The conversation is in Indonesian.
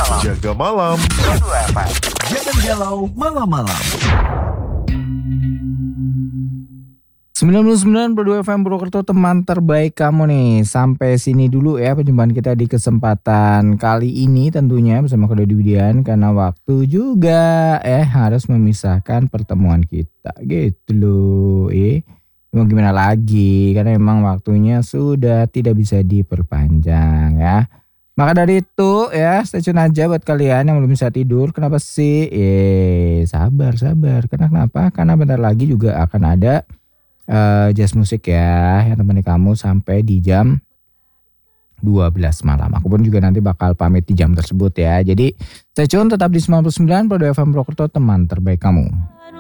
Jaga malam. Jangan galau malam-malam. 99,2 FM Purwokerto, teman terbaik kamu nih. Sampai sini dulu ya perjumpaan kita di kesempatan kali ini tentunya bersama Kode Diwidian, karena waktu juga harus memisahkan pertemuan kita gitu loh. Mau gimana lagi, karena memang waktunya sudah tidak bisa diperpanjang ya. Maka dari itu ya, stay tune aja buat kalian yang belum bisa tidur. Kenapa sih? Sabar. Kenapa? Karena bentar lagi juga akan ada jazz musik ya, yang temani kamu sampai di jam 12 malam. Aku pun juga nanti bakal pamit di jam tersebut ya. Jadi stay tune, tetap di 99,2 FM Purwokerto, teman terbaik kamu.